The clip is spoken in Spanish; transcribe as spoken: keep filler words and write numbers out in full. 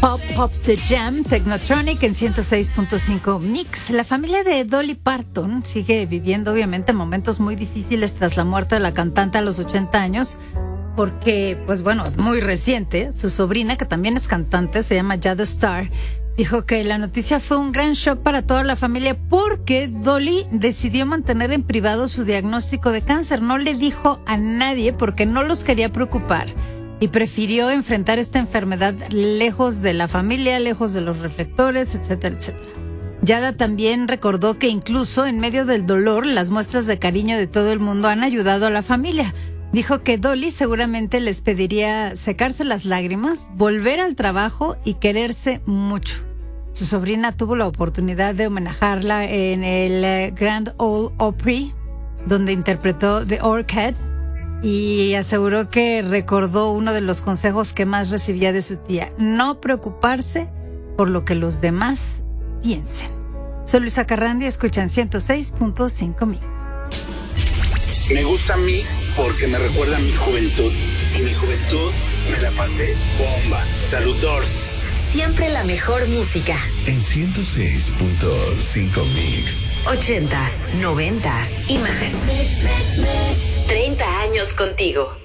Pop Pop The Jam, Technotronic en ciento seis punto cinco Mix. La familia de Dolly Parton sigue viviendo obviamente momentos muy difíciles tras la muerte de la cantante a los ochenta años, porque pues bueno, es muy reciente. Su sobrina, que también es cantante, se llama Jada Starr, dijo que la noticia fue un gran shock para toda la familia porque Dolly decidió mantener en privado su diagnóstico de cáncer. No le dijo a nadie porque no los quería preocupar y prefirió enfrentar esta enfermedad lejos de la familia, lejos de los reflectores, etcétera, etcétera. Yada también recordó que incluso en medio del dolor, las muestras de cariño de todo el mundo han ayudado a la familia. Dijo que Dolly seguramente les pediría secarse las lágrimas, volver al trabajo y quererse mucho. Su sobrina tuvo la oportunidad de homenajearla en el Grand Ole Opry, donde interpretó The Orchid, y aseguró que recordó uno de los consejos que más recibía de su tía: no preocuparse por lo que los demás piensen. Soy Luisa Carrandi, escuchan ciento seis punto cinco Mix. Me gusta Mix porque me recuerda a mi juventud. Y mi juventud me la pasé bomba. Saludos. Siempre la mejor música. En ciento seis punto cinco Mix. Ochentas, noventas y más. Treinta años contigo.